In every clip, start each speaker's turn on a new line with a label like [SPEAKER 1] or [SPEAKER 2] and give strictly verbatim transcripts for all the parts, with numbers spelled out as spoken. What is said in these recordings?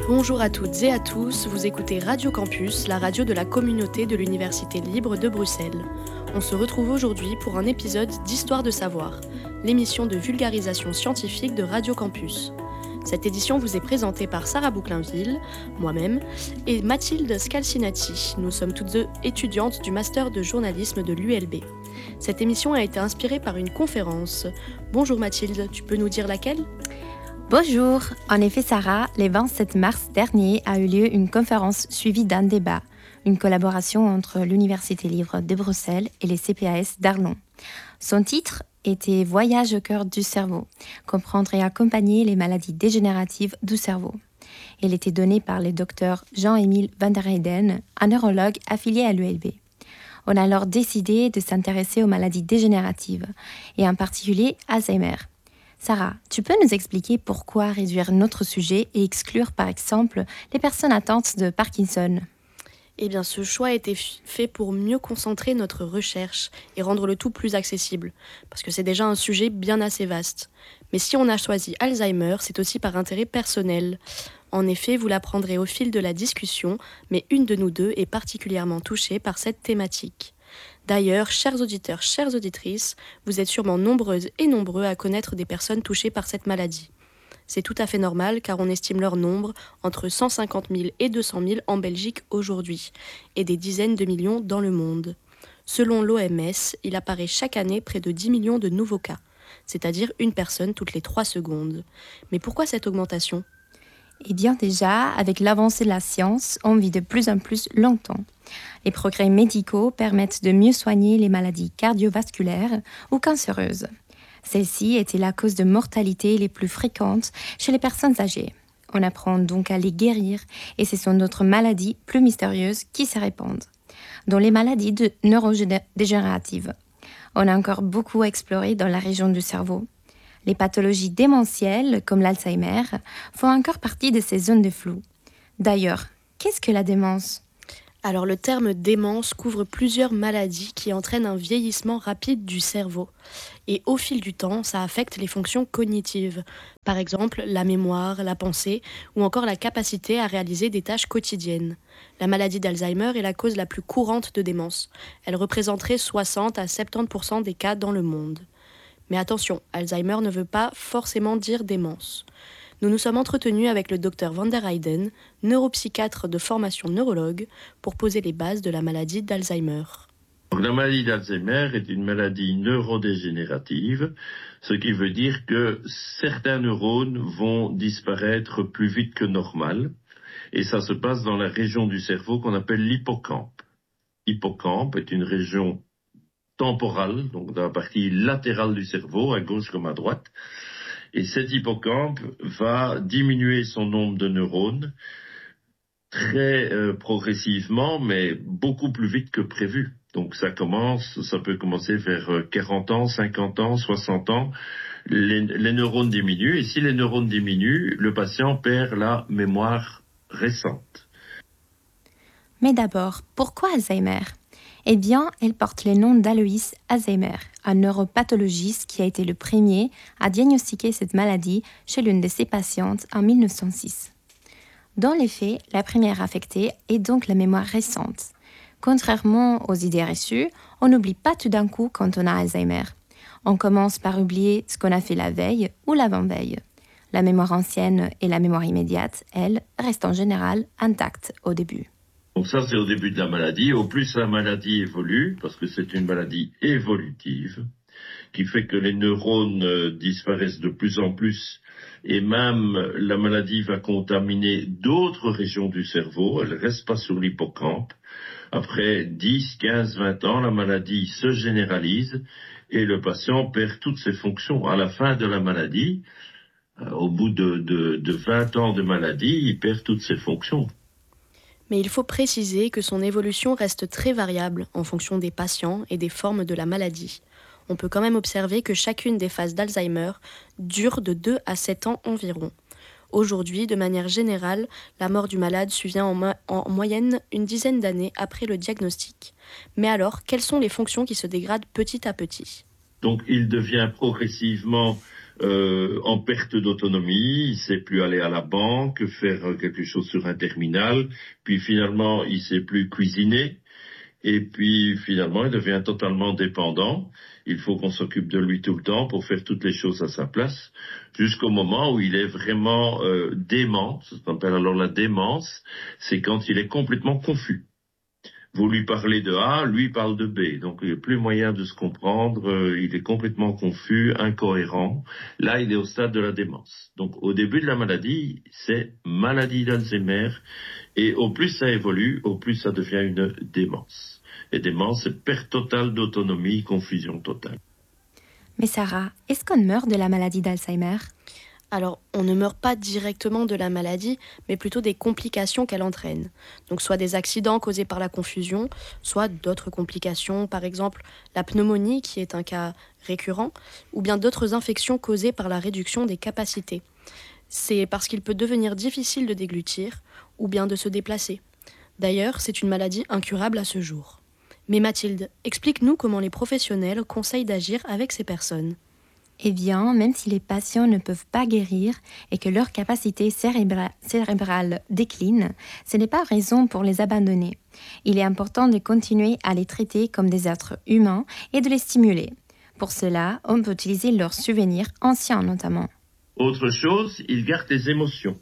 [SPEAKER 1] Bonjour à toutes et à tous, vous écoutez Radio Campus, la radio de la communauté de l'Université libre de Bruxelles. On se retrouve aujourd'hui pour un épisode d'Histoire de savoir, l'émission de vulgarisation scientifique de Radio Campus. Cette édition vous est présentée par Sarah Bouclainville, moi-même, et Mathilde Scalcinati. Nous sommes toutes deux étudiantes du Master de journalisme de l'U L B. Cette émission a été inspirée par une conférence. Bonjour Mathilde, tu peux nous dire laquelle ?
[SPEAKER 2] Bonjour. En effet, Sarah, le vingt-sept mars dernier a eu lieu une conférence suivie d'un débat, une collaboration entre l'Université libre de Bruxelles et les C P A S d'Arlon. Son titre était « Voyage au cœur du cerveau », comprendre et accompagner les maladies dégénératives du cerveau. Elle était donnée par le docteur Jean-Émile van der Heyden, un neurologue affilié à l'U L B. On a alors décidé de s'intéresser aux maladies dégénératives, et en particulier Alzheimer. Sarah, tu peux nous expliquer pourquoi réduire notre sujet et exclure par exemple les personnes atteintes de Parkinson ?
[SPEAKER 1] Eh bien, ce choix a été fait pour mieux concentrer notre recherche et rendre le tout plus accessible, parce que c'est déjà un sujet bien assez vaste. Mais si on a choisi Alzheimer, c'est aussi par intérêt personnel. En effet, vous l'apprendrez au fil de la discussion, mais une de nous deux est particulièrement touchée par cette thématique. D'ailleurs, chers auditeurs, chères auditrices, vous êtes sûrement nombreuses et nombreux à connaître des personnes touchées par cette maladie. C'est tout à fait normal car on estime leur nombre entre cent cinquante mille et deux cent mille en Belgique aujourd'hui et des dizaines de millions dans le monde. Selon l'O M S, il apparaît chaque année près de dix millions de nouveaux cas, c'est-à-dire une personne toutes les trois secondes. Mais pourquoi cette augmentation ?
[SPEAKER 2] Eh bien déjà, avec l'avancée de la science, on vit de plus en plus longtemps. Les progrès médicaux permettent de mieux soigner les maladies cardiovasculaires ou cancéreuses. Celles-ci étaient la cause de mortalité les plus fréquentes chez les personnes âgées. On apprend donc à les guérir et ce sont d'autres maladies plus mystérieuses qui se répandent, dont les maladies de neurodégénératives. On a encore beaucoup à explorer dans la région du cerveau. Les pathologies démentielles, comme l'Alzheimer, font encore partie de ces zones de flou. D'ailleurs, qu'est-ce que la démence ?
[SPEAKER 1] Alors le terme démence couvre plusieurs maladies qui entraînent un vieillissement rapide du cerveau. Et au fil du temps, ça affecte les fonctions cognitives. Par exemple, la mémoire, la pensée ou encore la capacité à réaliser des tâches quotidiennes. La maladie d'Alzheimer est la cause la plus courante de démence. Elle représenterait soixante à soixante-dix pour cent des cas dans le monde. Mais attention, Alzheimer ne veut pas forcément dire démence. Nous nous sommes entretenus avec le docteur van der Heyden, neuropsychiatre de formation neurologue, pour poser les bases de la maladie d'Alzheimer.
[SPEAKER 3] La maladie d'Alzheimer est une maladie neurodégénérative, ce qui veut dire que certains neurones vont disparaître plus vite que normal, et ça se passe dans la région du cerveau qu'on appelle l'hippocampe. Hippocampe est une région temporale, donc dans la partie latérale du cerveau, à gauche comme à droite. Et cet hippocampe va diminuer son nombre de neurones très euh, progressivement, mais beaucoup plus vite que prévu. Donc ça commence, ça peut commencer vers quarante ans, cinquante ans, soixante ans. Les, les neurones diminuent, et si les neurones diminuent, le patient perd la mémoire récente.
[SPEAKER 2] Mais d'abord, pourquoi Alzheimer ? Eh bien, elle porte le nom d'Alois Alzheimer, un neuropathologiste qui a été le premier à diagnostiquer cette maladie chez l'une de ses patientes en mille neuf cent six. Dans les faits, la première affectée est donc la mémoire récente. Contrairement aux idées reçues, on n'oublie pas tout d'un coup quand on a Alzheimer. On commence par oublier ce qu'on a fait la veille ou l'avant-veille. La mémoire ancienne et la mémoire immédiate, elles, restent en général intactes au début.
[SPEAKER 3] Donc ça, c'est au début de la maladie. Au plus la maladie évolue, parce que c'est une maladie évolutive, qui fait que les neurones euh, disparaissent de plus en plus, et même la maladie va contaminer d'autres régions du cerveau, elle ne reste pas sur l'hippocampe. Après dix, quinze, vingt ans, la maladie se généralise, et le patient perd toutes ses fonctions. À la fin de la maladie, euh, au bout de, de, de vingt ans de maladie, il perd toutes ses fonctions.
[SPEAKER 1] Mais il faut préciser que son évolution reste très variable en fonction des patients et des formes de la maladie. On peut quand même observer que chacune des phases d'Alzheimer dure de deux à sept ans environ. Aujourd'hui, de manière générale, la mort du malade survient en, mo- en moyenne une dizaine d'années après le diagnostic. Mais alors, quelles sont les fonctions qui se dégradent petit à petit ?
[SPEAKER 3] Donc il devient progressivement euh, en perte d'autonomie, il ne sait plus aller à la banque, faire quelque chose sur un terminal, puis finalement il ne sait plus cuisiner, et puis finalement il devient totalement dépendant. Il faut qu'on s'occupe de lui tout le temps pour faire toutes les choses à sa place, jusqu'au moment où il est vraiment euh, dément. Ce qu'on appelle alors la démence, c'est quand il est complètement confus. Vous lui parlez de A, lui parle de B, donc il n'y a plus moyen de se comprendre, euh, il est complètement confus, incohérent. Là, il est au stade de la démence. Donc au début de la maladie, c'est maladie d'Alzheimer, et au plus ça évolue, au plus ça devient une démence. Et démence, c'est perte totale d'autonomie, confusion totale.
[SPEAKER 2] Mais Sarah, est-ce qu'on meurt de la maladie d'Alzheimer ?
[SPEAKER 1] Alors, on ne meurt pas directement de la maladie, mais plutôt des complications qu'elle entraîne. Donc, soit des accidents causés par la confusion, soit d'autres complications, par exemple la pneumonie, qui est un cas récurrent, ou bien d'autres infections causées par la réduction des capacités. C'est parce qu'il peut devenir difficile de déglutir, ou bien de se déplacer. D'ailleurs, c'est une maladie incurable à ce jour. Mais Mathilde, explique-nous comment les professionnels conseillent d'agir avec ces personnes.
[SPEAKER 2] Eh bien, même si les patients ne peuvent pas guérir et que leur capacité cérébra- cérébrale décline, ce n'est pas raison pour les abandonner. Il est important de continuer à les traiter comme des êtres humains et de les stimuler. Pour cela, on peut utiliser leurs souvenirs anciens notamment.
[SPEAKER 3] Autre chose, ils gardent les émotions.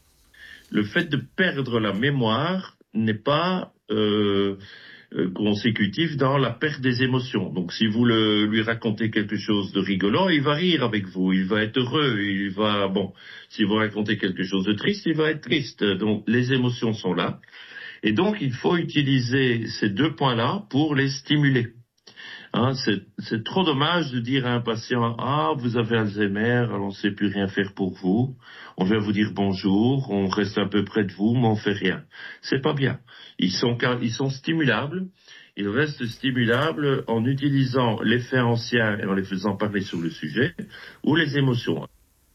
[SPEAKER 3] Le fait de perdre la mémoire n'est pas euh, euh, consécutif dans la perte des émotions. Donc si vous le, lui racontez quelque chose de rigolant, il va rire avec vous, il va être heureux, il va... Bon, si vous racontez quelque chose de triste, il va être triste. Donc les émotions sont là. Et donc il faut utiliser ces deux points-là pour les stimuler. Hein, c'est, c'est trop dommage de dire à un patient « Ah, vous avez Alzheimer, alors on ne sait plus rien faire pour vous. On vient vous dire bonjour, on reste un peu près de vous, mais on fait rien. » C'est pas bien. Ils sont, ils sont stimulables. Ils restent stimulables en utilisant les faits anciens et en les faisant parler sur le sujet ou les émotions.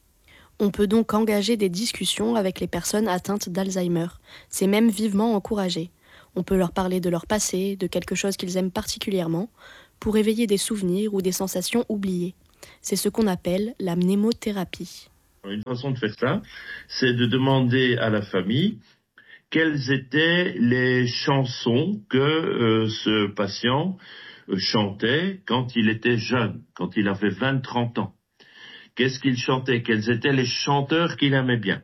[SPEAKER 1] On peut donc engager des discussions avec les personnes atteintes d'Alzheimer. C'est même vivement encouragé. On peut leur parler de leur passé, de quelque chose qu'ils aiment particulièrement, pour éveiller des souvenirs ou des sensations oubliées. C'est ce qu'on appelle la mnémothérapie.
[SPEAKER 3] Une façon de faire ça, c'est de demander à la famille quelles étaient les chansons que euh, ce patient euh, chantait quand il était jeune, quand il avait vingt trente ans. Qu'est-ce qu'il chantait? Quels étaient les chanteurs qu'il aimait bien?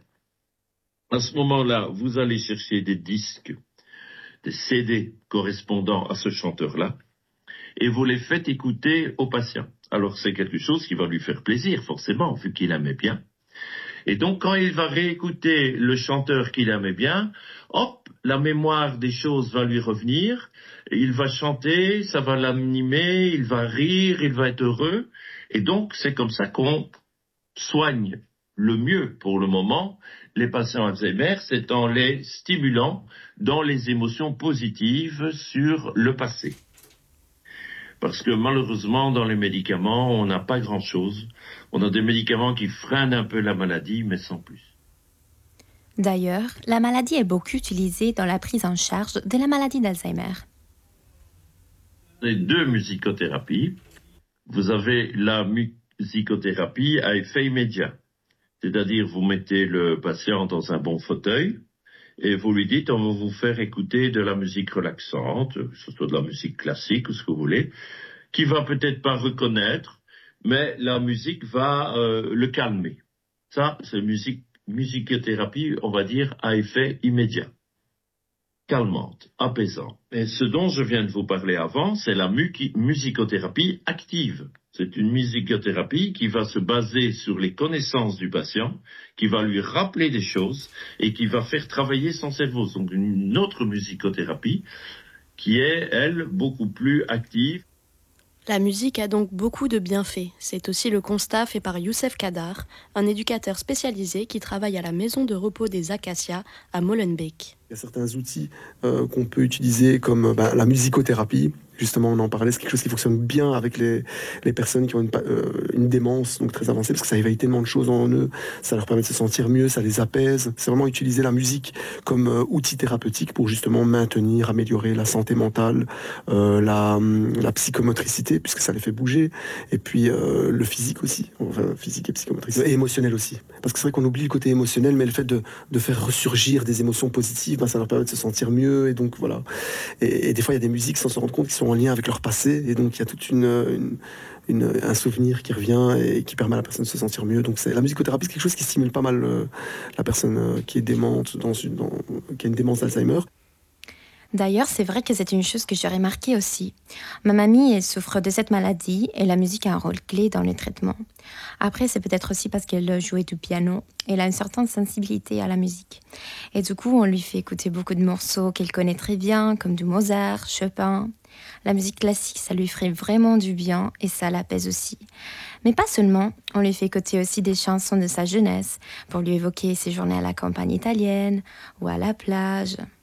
[SPEAKER 3] À ce moment-là, vous allez chercher des disques, des C D correspondant à ce chanteur-là, et vous les faites écouter au patient. Alors c'est quelque chose qui va lui faire plaisir, forcément, vu qu'il aimait bien. Et donc quand il va réécouter le chanteur qu'il aimait bien, hop, la mémoire des choses va lui revenir, il va chanter, ça va l'animer, il va rire, il va être heureux. Et donc c'est comme ça qu'on soigne le mieux pour le moment les patients Alzheimer, c'est en les stimulant dans les émotions positives sur le passé. Parce que malheureusement, dans les médicaments, on n'a pas grand-chose. On a des médicaments qui freinent un peu la maladie, mais sans plus.
[SPEAKER 2] D'ailleurs, la maladie est beaucoup utilisée dans la prise en charge de la maladie d'Alzheimer.
[SPEAKER 3] Vous avez deux musicothérapies. Vous avez la musicothérapie à effet immédiat. C'est-à-dire, vous mettez le patient dans un bon fauteuil, et vous lui dites, on va vous faire écouter de la musique relaxante, que ce soit de la musique classique ou ce que vous voulez, qui va peut-être pas reconnaître, mais la musique va euh, le calmer. Ça, c'est musique, musicothérapie, on va dire, à effet immédiat. Calmante, apaisante. Et ce dont je viens de vous parler avant, c'est la mu- musicothérapie active. C'est une musicothérapie qui va se baser sur les connaissances du patient, qui va lui rappeler des choses et qui va faire travailler son cerveau. Donc une autre musicothérapie qui est, elle, beaucoup plus active.
[SPEAKER 1] La musique a donc beaucoup de bienfaits. C'est aussi le constat fait par Youssef Kadar, un éducateur spécialisé qui travaille à la maison de repos des Acacias à Molenbeek.
[SPEAKER 4] Il y a certains outils euh, qu'on peut utiliser comme bah, la musicothérapie, Justement, on en parlait, c'est quelque chose qui fonctionne bien avec les, les personnes qui ont une, euh, une démence donc très avancée, parce que ça éveille tellement de choses en eux, ça leur permet de se sentir mieux, ça les apaise. C'est vraiment utiliser la musique comme euh, outil thérapeutique pour justement maintenir, améliorer la santé mentale, euh, la, la psychomotricité, puisque ça les fait bouger, et puis euh, le physique aussi, enfin physique et psychomotricité, et émotionnel aussi. Parce que c'est vrai qu'on oublie le côté émotionnel, mais le fait de, de faire ressurgir des émotions positives, ben, ça leur permet de se sentir mieux, et donc voilà. Et, et des fois, il y a des musiques, sans se rendre compte, qui sont en lien avec leur passé, et donc il y a toute une, une, une, un souvenir qui revient et qui permet à la personne de se sentir mieux. Donc c'est, la musicothérapie, c'est quelque chose qui stimule pas mal euh, la personne euh, qui est démente, dans une, dans, qui a une démence d'Alzheimer.
[SPEAKER 2] D'ailleurs, c'est vrai que c'est une chose que j'ai remarqué aussi. Ma mamie, elle souffre de cette maladie et la musique a un rôle clé dans le traitement. Après, c'est peut-être aussi parce qu'elle jouait du piano. Elle a une certaine sensibilité à la musique. Et du coup, on lui fait écouter beaucoup de morceaux qu'elle connaît très bien, comme du Mozart, Chopin. La musique classique, ça lui ferait vraiment du bien et ça l'apaise aussi. Mais pas seulement, on lui fait écouter aussi des chansons de sa jeunesse pour lui évoquer ses journées à la campagne italienne ou à la plage.